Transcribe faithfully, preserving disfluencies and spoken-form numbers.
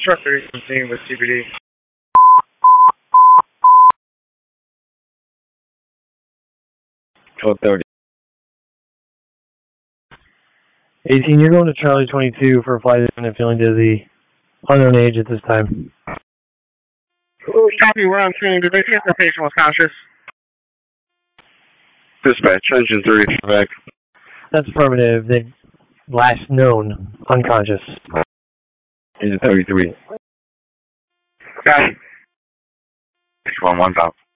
Truck thirty seventeen with C B D. twelve thirty. eighteen, you're going to Charlie twenty-two for a flight and feeling dizzy. Unknown age at this time. Oh, copy, we're on screen. Did they see if the patient was conscious? Dispatch, engine three, back. That's affirmative. They last known unconscious. Engine thirty-three. Got it. six one one top.